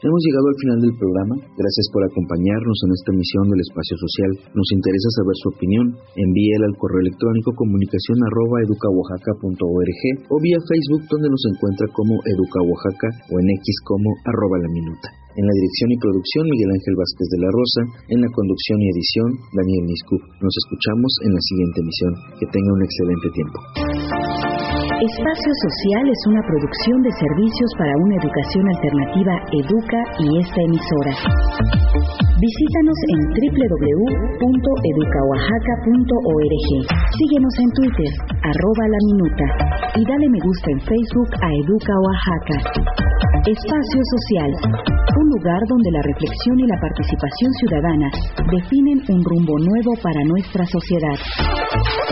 Hemos llegado al final del programa. Gracias por acompañarnos en esta emisión del Espacio Social. Nos interesa saber su opinión. Envíela al correo electrónico comunicación@educaoaxaca.org o vía Facebook, donde nos encuentra como Educa Oaxaca, o en X como @laminuta. En la dirección y producción, Miguel Ángel Vázquez de la Rosa. En la conducción y edición, Daniel Niscu. Nos escuchamos en la siguiente emisión. Que tenga un excelente tiempo. Espacio Social es una producción de Servicios para una Educación Alternativa Educa y esta emisora. Visítanos en www.educaoaxaca.org. Síguenos en Twitter, @laminuta, y dale me gusta en Facebook a Educa Oaxaca. Espacio Social, un lugar donde la reflexión y la participación ciudadana definen un rumbo nuevo para nuestra sociedad.